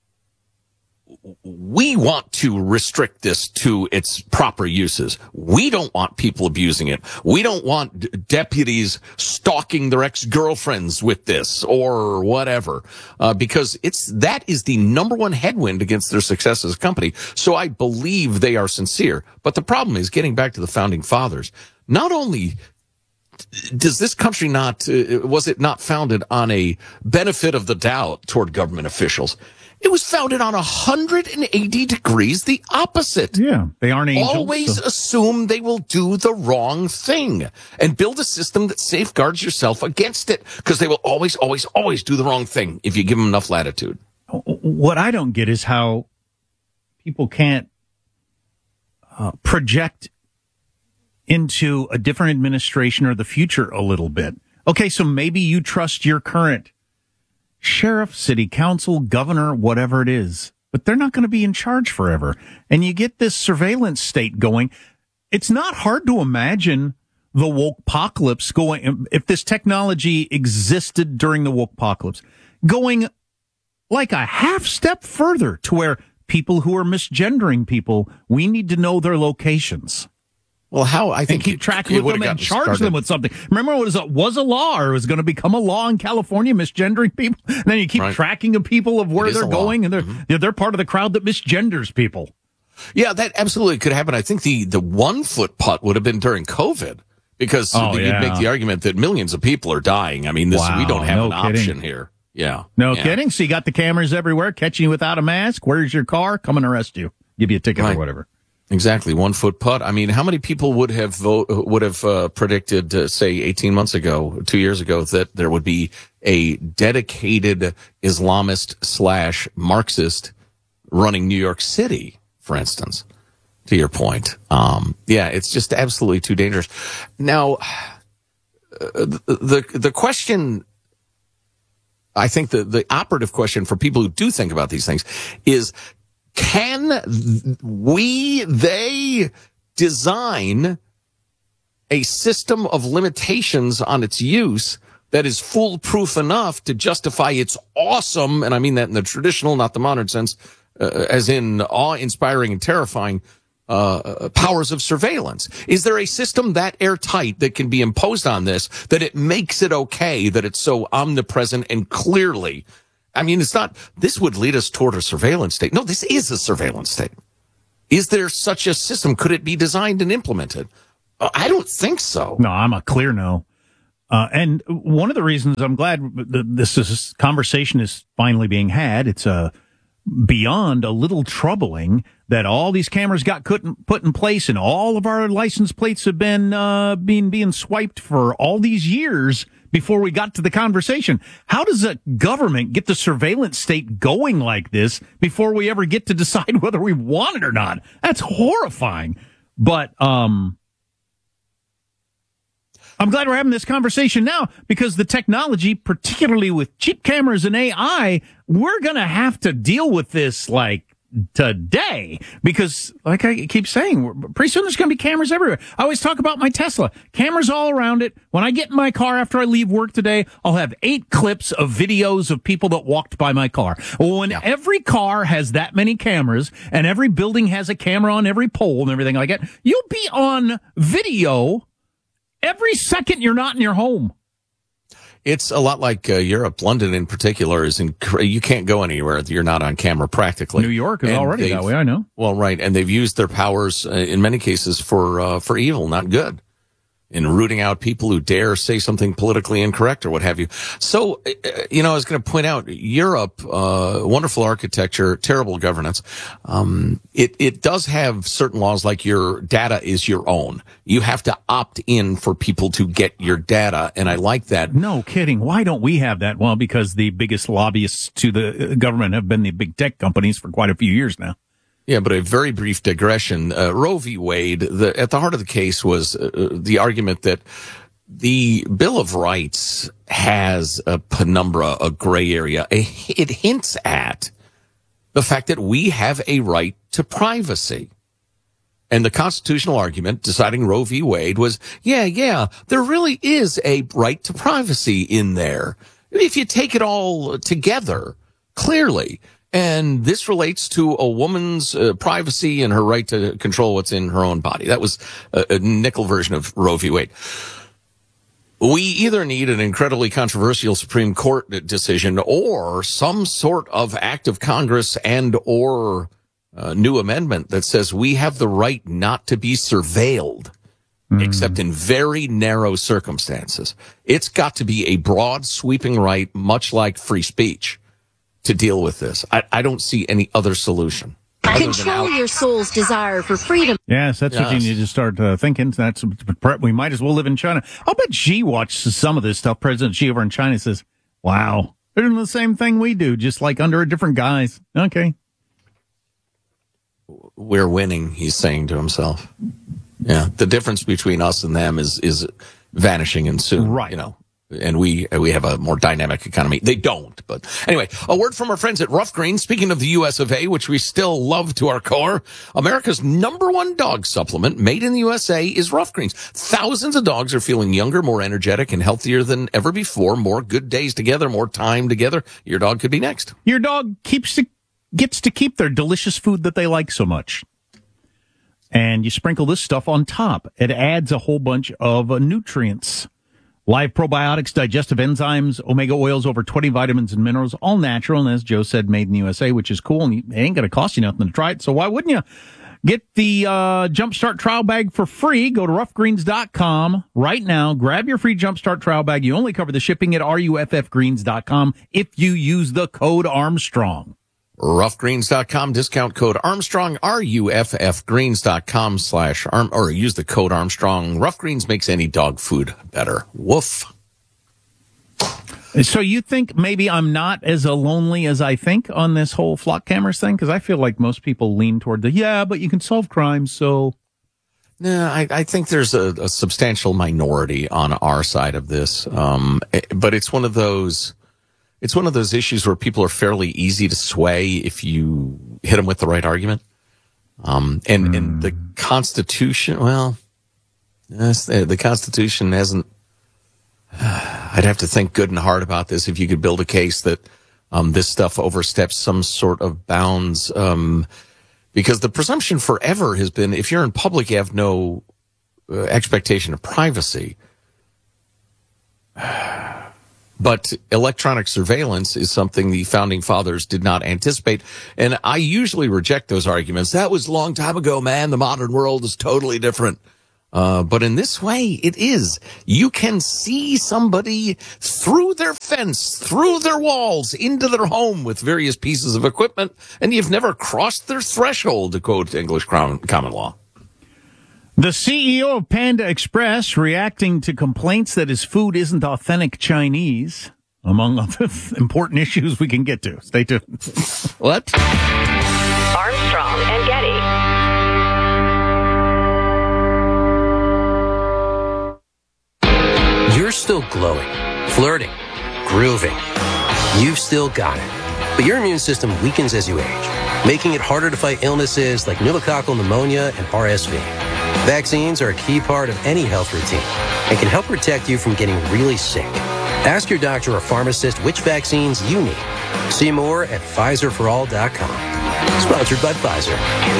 we want to restrict this to its proper uses. We don't want people abusing it. We don't want d- deputies stalking their ex-girlfriends with this or whatever, uh, because it's, that is the number one headwind against their success as a company. So I believe they are sincere. But the problem is, getting back to the founding fathers, not only does this country not, uh, was it not founded on a benefit of the doubt toward government officials? It was founded on one hundred eighty degrees the opposite. Yeah, they aren't angels. Always so. assume they will do the wrong thing and build a system that safeguards yourself against it, because they will always, always, always do the wrong thing if you give them enough latitude. What I don't get is how people can't uh, project into a different administration or the future a little bit. Okay, so maybe you trust your current sheriff, city council, governor, whatever it is, but they're not going to be in charge forever. And you get this surveillance state going. It's not hard to imagine the woke-pocalypse going, if this technology existed during the woke-pocalypse, going like a half step further to where people who are misgendering people, we need to know their locations. Well, how I think and keep track of them and charge started. them with something. Remember, it was a, was a law, or it was going to become a law in California, misgendering people. And then you keep right. tracking of people of where they're going, and they're mm-hmm. they're, they're part of the crowd that misgenders people. Yeah, that absolutely could happen. I think the the one foot putt would have been during COVID, because oh, you'd yeah. make the argument that millions of people are dying. I mean, this wow, we don't have no an kidding. option here. Yeah, no yeah. kidding. So you got the cameras everywhere, catching you without a mask. Where's your car? Come and arrest you. Give you a ticket right. or whatever. Exactly, one foot putt. I mean, how many people would have vote, would have uh, predicted, uh, say, eighteen months ago, two years ago, that there would be a dedicated Islamist slash Marxist running New York City, for instance? To your point, um, yeah, it's just absolutely too dangerous. Now, uh, the the question, I think the the operative question for people who do think about these things is, can we, they design a system of limitations on its use that is foolproof enough to justify its awesome, and I mean that in the traditional, not the modern sense, uh, as in awe-inspiring and terrifying, uh, powers of surveillance. Is there a system that airtight that can be imposed on this, that it makes it okay, that it's so omnipresent and clearly? I mean, it's not, this would lead us toward a surveillance state. No, this is a surveillance state. Is there such a system? Could it be designed and implemented? I don't think so. No, I'm a clear no. Uh, and one of the reasons I'm glad th- this, this conversation is finally being had, it's uh, beyond a little troubling that all these cameras got put in, put in place and all of our license plates have been uh, being, being swiped for all these years before we got to the conversation. How does a government get the surveillance state going like this before we ever get to decide whether we want it or not? That's horrifying. But, um, I'm glad we're having this conversation now because the technology, particularly with cheap cameras and A I, we're going to have to deal with this like today because like I keep saying, pretty soon there's going to be cameras everywhere. I always talk about my Tesla. Cameras all around it. When I get in my car after I leave work today, I'll have eight clips of videos of people that walked by my car. Well, when yeah. every car has that many cameras and every building has a camera on every pole and everything like that, you'll be on video every second you're not in your home. It's a lot like uh, Europe. London in particular is inc- you can't go anywhere that you're not on camera practically. New York is and already that way, I know. Well, right. And they've used their powers uh, in many cases for uh, for evil, not good, in rooting out people who dare say something politically incorrect or what have you. So, uh, you know, I was going to point out Europe, uh, wonderful architecture, terrible governance. Um, it, it does have certain laws like your data is your own. You have to opt in for people to get your data. And I like that. No kidding. Why don't we have that? Well, because the biggest lobbyists to the government have been the big tech companies for quite a few years now. Yeah, but a very brief digression. Uh, Roe v. Wade, the, at the heart of the case was uh, the argument that the Bill of Rights has a penumbra, a gray area. It hints at the fact that we have a right to privacy. And the constitutional argument deciding Roe v. Wade was, yeah, yeah, there really is a right to privacy in there. If you take it all together, clearly. And this relates to a woman's uh, privacy and her right to control what's in her own body. That was a, a nickel version of Roe v. Wade. We either need an incredibly controversial Supreme Court decision or some sort of act of Congress and or uh, new amendment that says we have the right not to be surveilled, mm. except in very narrow circumstances. It's got to be a broad, sweeping right, much like free speech, to deal with this. I, I don't see any other solution. Control your soul's desire for freedom. Yes, that's yes. what you need to start uh, thinking. That's we might as well live in China. I'll bet Xi watched some of this stuff. President Xi over in China says, wow, they're doing the same thing we do, just like under a different guise. Okay. We're winning, he's saying to himself. Yeah, the difference between us and them is is vanishing and soon. Right. You know. And we we have a more dynamic economy. They don't. But anyway, a word from our friends at Rough Greens. Speaking of the U S of A, which we still love to our core, America's number one dog supplement made in the U S A is Rough Greens. Thousands of dogs are feeling younger, more energetic, and healthier than ever before. More good days together, more time together. Your dog could be next. Your dog keeps to, gets to keep their delicious food that they like so much. And you sprinkle this stuff on top. It adds a whole bunch of uh, nutrients. Live probiotics, digestive enzymes, omega oils, over twenty vitamins and minerals, all natural. And as Joe said, made in the U S A, which is cool. And it ain't going to cost you nothing to try it. So why wouldn't you? Get the uh, Jumpstart trial bag for free. Go to rough greens dot com right now. Grab your free Jumpstart trial bag. You only cover the shipping at ruff greens dot com if you use the code Armstrong. rough greens dot com, discount code Armstrong, ruff greens dot com slash arm, or use the code Armstrong. Rough Greens makes any dog food better. Woof. So you think maybe I'm not as lonely as I think on this whole flock cameras thing? Because I feel like most people lean toward the, yeah, but you can solve crimes, so. No, I, I think there's a, a substantial minority on our side of this. Um, but it's one of those, it's one of those issues where people are fairly easy to sway if you hit them with the right argument. Um, and, mm. and the Constitution, well, yes, the Constitution hasn't, I'd have to think good and hard about this if you could build a case that um, this stuff oversteps some sort of bounds. Um, Because the presumption forever has been, if you're in public, you have no uh, expectation of privacy. But electronic surveillance is something the founding fathers did not anticipate. And I usually reject those arguments. That was a long time ago, man. The modern world is totally different. Uh, but in this way, it is. You can see somebody through their fence, through their walls, into their home with various pieces of equipment, and you've never crossed their threshold, to quote English common law. The C E O of Panda Express reacting to complaints that his food isn't authentic Chinese, among other important issues we can get to. Stay tuned. What? Armstrong and Getty. You're still glowing, flirting, grooving. You've still got it. But your immune system weakens as you age, making it harder to fight illnesses like pneumococcal pneumonia and R S V. Vaccines are a key part of any health routine and can help protect you from getting really sick. Ask your doctor or pharmacist which vaccines you need. See more at Pfizer for all dot com. Sponsored by Pfizer.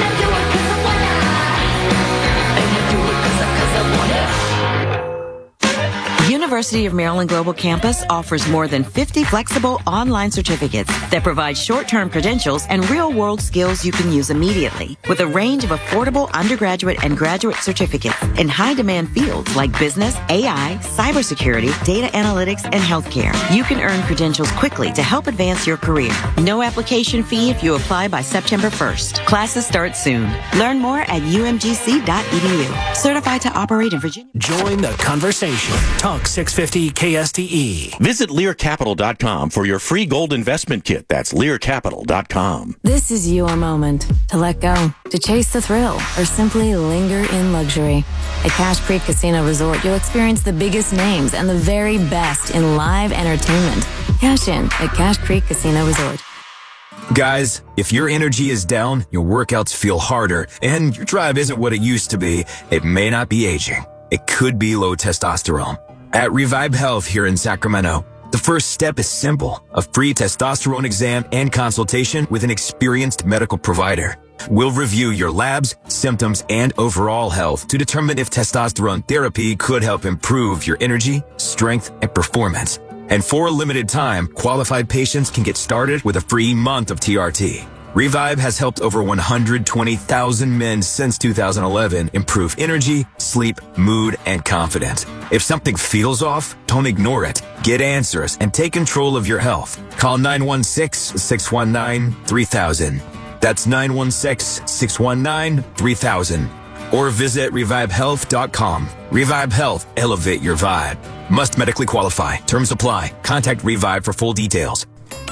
University of Maryland Global Campus offers more than fifty flexible online certificates that provide short-term credentials and real-world skills you can use immediately, with a range of affordable undergraduate and graduate certificates in high-demand fields like business, A I, cybersecurity, data analytics, and healthcare. You can earn credentials quickly to help advance your career. No application fee if you apply by September first. Classes start soon. Learn more at u m g c dot e d u. Certified to operate in Virginia. Join the conversation. Talk six fifty K S T E. Visit Lear Capital dot com for your free gold investment kit. That's Lear Capital dot com. This is your moment to let go, to chase the thrill, or simply linger in luxury. At Cache Creek Casino Resort, you'll experience the biggest names and the very best in live entertainment. Cash in at Cache Creek Casino Resort. Guys, if your energy is down, your workouts feel harder, and your drive isn't what it used to be, it may not be aging. It could be low testosterone. At Revive Health here in Sacramento, the first step is simple: a free testosterone exam and consultation with an experienced medical provider. We'll review your labs, symptoms, and overall health to determine if testosterone therapy could help improve your energy, strength, and performance. And for a limited time, qualified patients can get started with a free month of T R T. Revive has helped over one hundred twenty thousand men since two thousand eleven improve energy, sleep, mood, and confidence. If something feels off, don't ignore it. Get answers and take control of your health. Call nine one six, six one nine, three thousand. That's nine one six, six one nine, three thousand. Or visit revive health dot com. Revive Health. Elevate your vibe. Must medically qualify. Terms apply. Contact Revive for full details.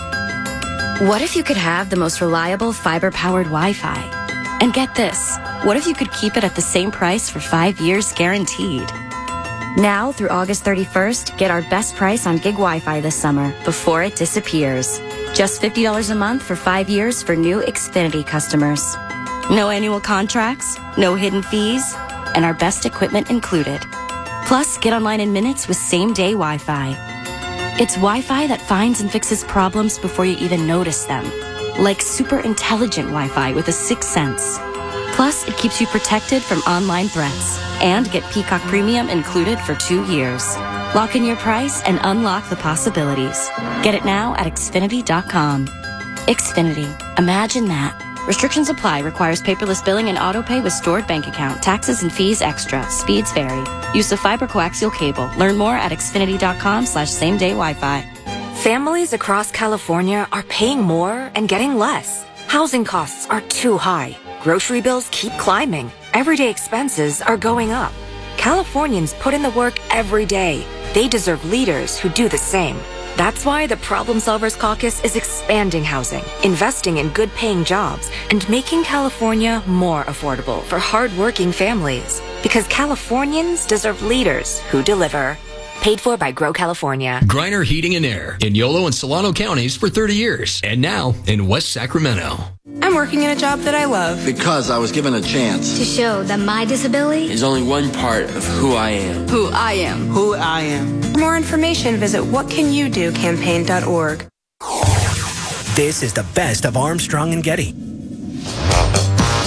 What if you could have the most reliable fiber-powered Wi-Fi? And get this, what if you could keep it at the same price for five years guaranteed? Now, through August thirty-first, get our best price on gig Wi-Fi this summer before it disappears. Just fifty dollars a month for five years for new Xfinity customers. No annual contracts, no hidden fees, and our best equipment included. Plus, get online in minutes with same-day Wi-Fi. It's Wi-Fi that finds and fixes problems before you even notice them. Like super intelligent Wi-Fi with a sixth sense. Plus, it keeps you protected from online threats. And get Peacock Premium included for two years. Lock in your price and unlock the possibilities. Get it now at Xfinity dot com. Xfinity. Imagine that. Restrictions apply. Requires paperless billing and auto-pay with stored bank account. Taxes and fees extra. Speeds vary. Use of fiber coaxial cable. Learn more at Xfinity dot com slash same day Wi-Fi. Families across California are paying more and getting less. Housing costs are too high. Grocery bills keep climbing. Everyday expenses are going up. Californians put in the work every day. They deserve leaders who do the same. That's why the Problem Solvers Caucus is expanding housing, investing in good-paying jobs, and making California more affordable for hard-working families. Because Californians deserve leaders who deliver. Paid for by Grow California. Griner Heating and Air in Yolo and Solano counties for thirty years. And now in West Sacramento. I'm working in a job that I love. Because I was given a chance. To show that my disability is only one part of who I am. Who I am. Who I am. For more information, visit what can you do campaign dot org. This is the best of Armstrong and Getty.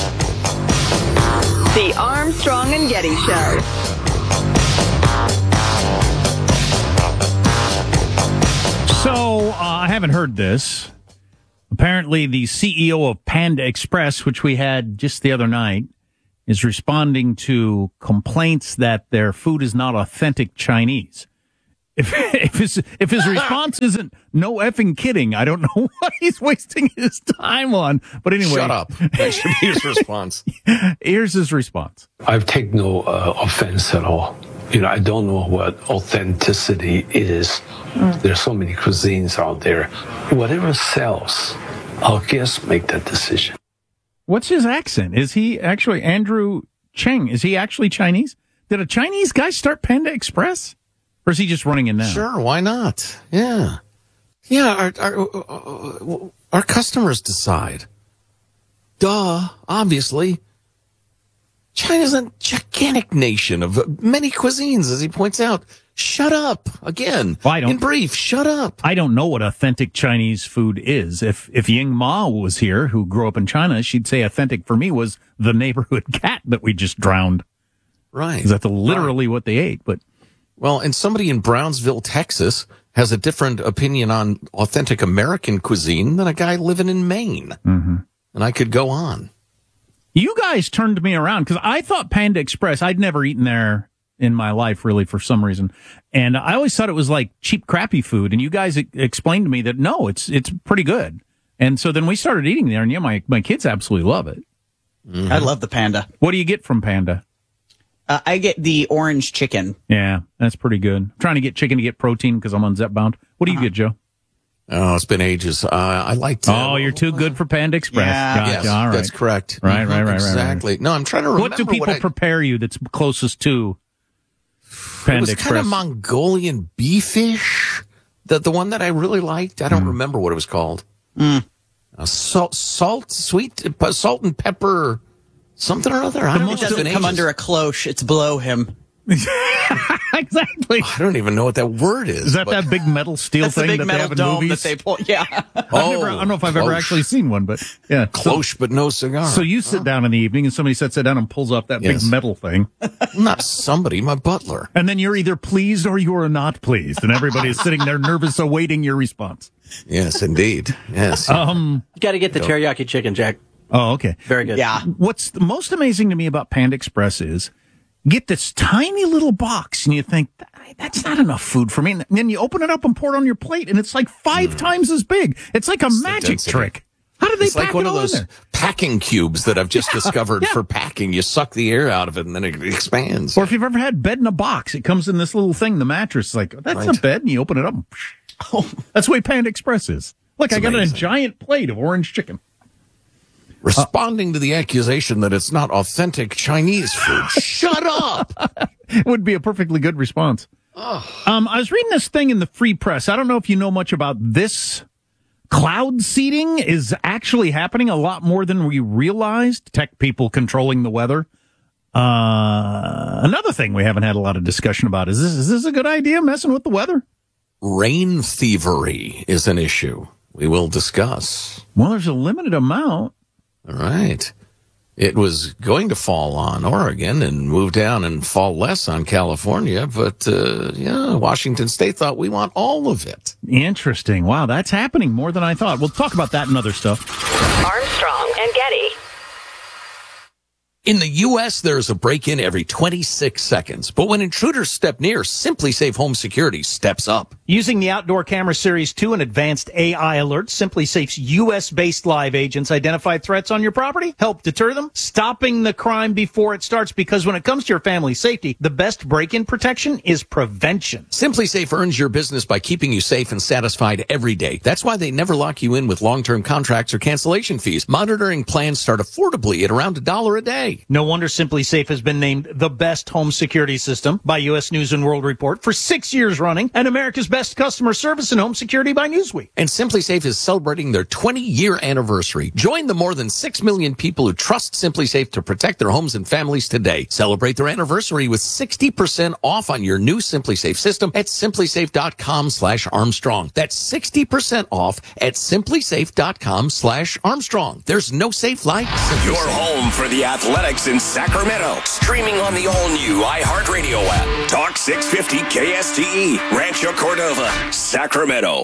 The Armstrong and Getty Show. So, uh, I haven't heard this. Apparently, the C E O of Panda Express, which we had just the other night, is responding to complaints that their food is not authentic Chinese. If if his, if his response isn't no effing kidding, I don't know what he's wasting his time on. But anyway. Shut up. That should be his response. Here's his response. I've taken no uh, offense at all. You know, I don't know what authenticity is. Mm. There's so many cuisines out there. Whatever sells, I'll just make that decision. What's his accent? Is he actually Andrew Cheng? Is he actually Chinese? Did a Chinese guy start Panda Express? Or is he just running it now? Sure, why not? Yeah. Yeah, our, our, our customers decide. Duh, obviously. China's a gigantic nation of many cuisines, as he points out. Shut up. Again, well, I don't, in brief, shut up. I don't know what authentic Chinese food is. If if Ying Ma was here, who grew up in China, she'd say authentic for me was the neighborhood cat that we just drowned. Right. That's literally right. what they ate. But Well, and somebody in Brownsville, Texas, has a different opinion on authentic American cuisine than a guy living in Maine. Mm-hmm. And I could go on. You guys turned me around because I thought Panda Express, I'd never eaten there in my life, really, for some reason. And I always thought it was like cheap, crappy food. And you guys e- explained to me that, no, it's it's pretty good. And so then we started eating there. And yeah, my, my kids absolutely love it. Mm-hmm. I love the Panda. What do you get from Panda? Uh, I get the orange chicken. Yeah, that's pretty good. I'm trying to get chicken to get protein because I'm on Zepbound. What do you uh-huh. get, Joe? Oh, it's been ages. Uh, I like to. Oh, you're too good for Panda Express. Yeah, gotcha. yes, All right. That's correct. Right, right, right, right. Exactly. Right. No, I'm trying to remember. What do people what I, prepare you that's closest to Panda it was Express? kind of Mongolian beefish. The the one that I really liked. I don't mm. remember what it was called. Mm. Uh, salt, salt, sweet, uh, salt and pepper, something or other. I don't know. It doesn't come under a cloche. It's below him. Exactly. I don't even know what that word is. Is that that big metal steel That's thing the big that metal they have in dome movies? that they pull? Yeah. Oh, never, I don't know if I've cloche. ever actually seen one, but yeah. Cloche, so, but no cigar. So you sit down in the evening and somebody sits down and pulls up that yes. big metal thing. Not somebody, my butler. And then you're either pleased or you're not pleased. And everybody's sitting there nervous awaiting your response. Yes, indeed. Yes. Um, you got to get the teriyaki chicken, Jack. Oh, okay. Very good. Yeah. What's the most amazing to me about Panda Express is get this tiny little box and you think, that's not enough food for me. And then you open it up and pour it on your plate and it's like five mm. times as big. It's like a it's magic trick. How did they it's pack like one it of those packing cubes that I've just yeah, discovered yeah. for packing. You suck the air out of it and then it expands. Or if you've ever had bed in a box, it comes in this little thing, the mattress. It's like, that's right. a bed. And you open it up. And oh, that's the way Panda Express is. Look, it's I got amazing. a giant plate of orange chicken. Responding uh, to the accusation that it's not authentic Chinese food. Shut up! It would be a perfectly good response. Oh. Um, I was reading this thing in the Free Press. I don't know if you know much about this. Cloud seeding is actually happening a lot more than we realized. Tech people controlling the weather. Uh, another thing we haven't had a lot of discussion about is this, is this a good idea, messing with the weather? Rain thievery is an issue we will discuss. Well, there's a limited amount. All right. It was going to fall on Oregon and move down and fall less on California, but, uh, yeah, Washington State thought we want all of it. Interesting. Wow, that's happening more than I thought. We'll talk about that and other stuff. Armstrong and Getty. In the U S, there's a break-in every twenty-six seconds. But when intruders step near, SimpliSafe Home Security steps up. Using the Outdoor Camera Series two and advanced A I alerts, SimpliSafe's U S-based live agents identify threats on your property, help deter them, stopping the crime before it starts. Because when it comes to your family's safety, the best break-in protection is prevention. SimpliSafe earns your business by keeping you safe and satisfied every day. That's why they never lock you in with long-term contracts or cancellation fees. Monitoring plans start affordably at around a dollar a day. No wonder SimpliSafe has been named the best home security system by U S News and World Report for six years running and America's best customer service in home security by Newsweek. And SimpliSafe is celebrating their twenty-year anniversary. Join the more than six million people who trust SimpliSafe to protect their homes and families today. Celebrate their anniversary with sixty percent off on your new SimpliSafe system at SimpliSafe.com slash Armstrong. That's sixty percent off at SimpliSafe.com slash Armstrong. There's no safe like SimpliSafe. Your home for the athletic athletics in Sacramento. Streaming on the all-new iHeartRadio app. Talk six fifty K S T E, Rancho Cordova, Sacramento.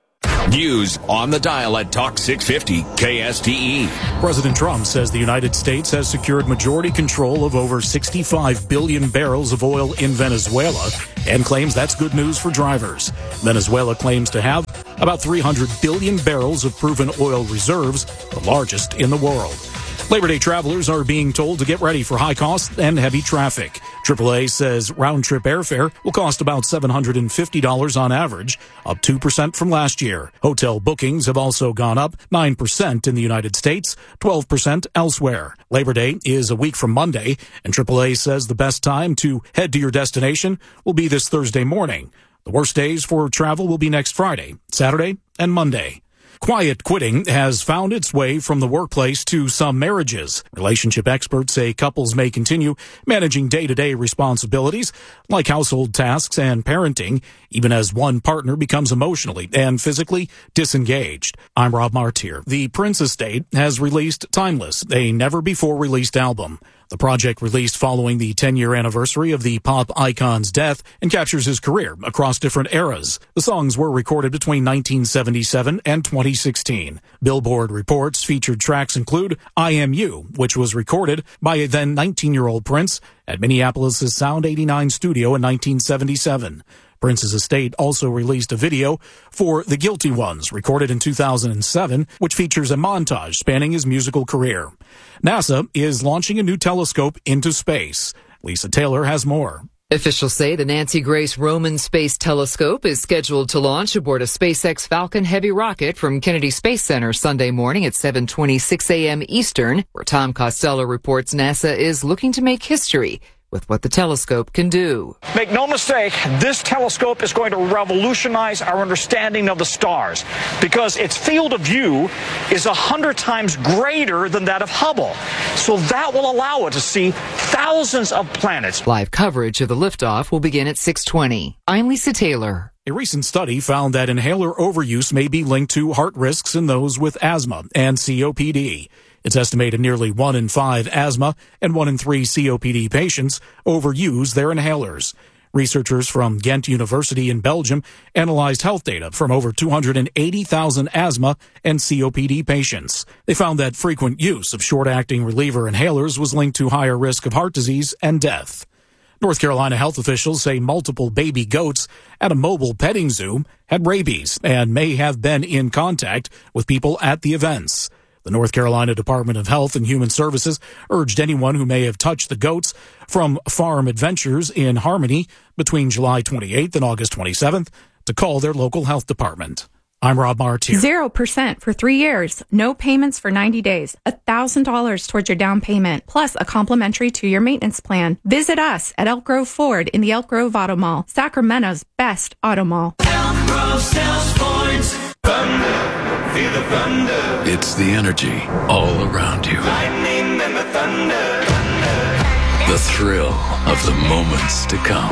News on the dial at Talk six fifty K S T E. President Trump says the United States has secured majority control of over sixty-five billion barrels of oil in Venezuela and claims that's good news for drivers. Venezuela claims to have about three hundred billion barrels of proven oil reserves, the largest in the world. Labor Day travelers are being told to get ready for high costs and heavy traffic. triple A says round-trip airfare will cost about seven hundred fifty dollars on average, up two percent from last year. Hotel bookings have also gone up nine percent in the United States, twelve percent elsewhere. Labor Day is a week from Monday, and triple A says the best time to head to your destination will be this Thursday morning. The worst days for travel will be next Friday, Saturday, and Monday. Quiet quitting has found its way from the workplace to some marriages. Relationship experts say couples may continue managing day-to-day responsibilities like household tasks and parenting, even as one partner becomes emotionally and physically disengaged. I'm Rob Martier. The Prince Estate has released Timeless, a never-before-released album. The project released following the ten-year anniversary of the pop icon's death and captures his career across different eras. The songs were recorded between nineteen seventy-seven and twenty sixteen. Billboard reports featured tracks include I Am You, which was recorded by a then nineteen-year-old Prince at Minneapolis' Sound eighty-nine studio in nineteen seventy-seven. Prince's estate also released a video for The Guilty Ones, recorded in two thousand seven, which features a montage spanning his musical career. NASA is launching a new telescope into space. Lisa Taylor has more. Officials say the Nancy Grace Roman Space Telescope is scheduled to launch aboard a SpaceX Falcon Heavy rocket from Kennedy Space Center Sunday morning at seven twenty-six a.m. Eastern, where Tom Costello reports NASA is looking to make history with what the telescope can do. Make no mistake, this telescope is going to revolutionize our understanding of the stars because its field of view is a hundred times greater than that of Hubble. So that will allow it to see thousands of planets. Live coverage of the liftoff will begin at six twenty. I'm Lisa Taylor. A recent study found that inhaler overuse may be linked to heart risks in those with asthma and C O P D. It's estimated nearly one in five asthma and one in three C O P D patients overuse their inhalers. Researchers from Ghent University in Belgium analyzed health data from over two hundred eighty thousand asthma and C O P D patients. They found that frequent use of short-acting reliever inhalers was linked to higher risk of heart disease and death. North Carolina health officials say multiple baby goats at a mobile petting zoo had rabies and may have been in contact with people at the events. The North Carolina Department of Health and Human Services urged anyone who may have touched the goats from Farm Adventures in Harmony between July twenty-eighth and August twenty-seventh to call their local health department. I'm Rob Martier. Zero percent for three years. No payments for ninety days. A thousand dollars towards your down payment, plus a complimentary two-year maintenance plan. Visit us at Elk Grove Ford in the Elk Grove Auto Mall, Sacramento's best auto mall. Elk Grove sells Fords. Thunder. Feel the thunder. It's the energy all around you. Lightning and the thunder. thunder. The thrill of the moments to come.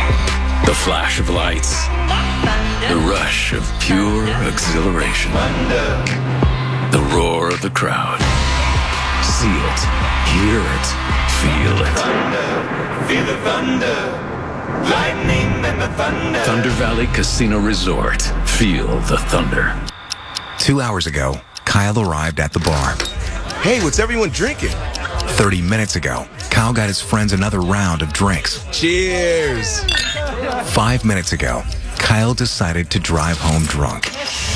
The flash of lights. The rush of pure exhilaration. Thunder. The roar of the crowd. See it, hear it, feel it. Thunder. Feel the thunder. Lightning and the thunder. Thunder Valley Casino Resort. Feel the thunder. Two hours ago, Kyle arrived at the bar. Hey, what's everyone drinking? Thirty minutes ago, Kyle got his friends another round of drinks. Cheers! Five minutes ago, Kyle decided to drive home drunk.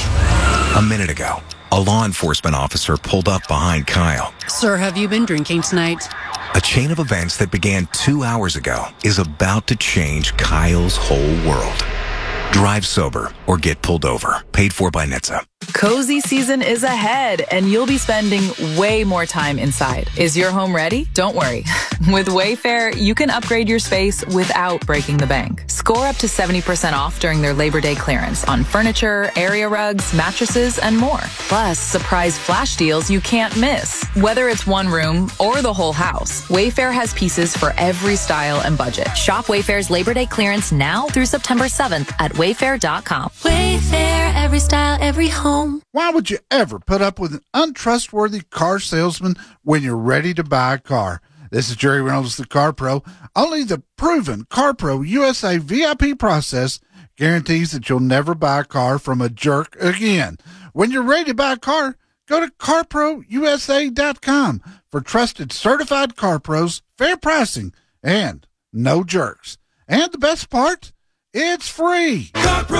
A minute ago, a law enforcement officer pulled up behind Kyle. Sir, have you been drinking tonight? A chain of events that began two hours ago is about to change Kyle's whole world. Drive sober or get pulled over. Paid for by N H T S A. Cozy season is ahead, and you'll be spending way more time inside. Is your home ready? Don't worry. With Wayfair, you can upgrade your space without breaking the bank. Score up to seventy percent off during their Labor Day clearance on furniture, area rugs, mattresses, and more. Plus, surprise flash deals you can't miss. Whether it's one room or the whole house, Wayfair has pieces for every style and budget. Shop Wayfair's Labor Day clearance now through September seventh at wayfair dot com. Wayfair, every style, every home. home. Why would you ever put up with an untrustworthy car salesman when you're ready to buy a car? This is Jerry Reynolds, the Car Pro. Only the proven Car Pro U S A V I P process guarantees that you'll never buy a car from a jerk again. When you're ready to buy a car, go to car pro u s a dot com for trusted certified car pros, fair pricing, and no jerks. And the best part, it's free.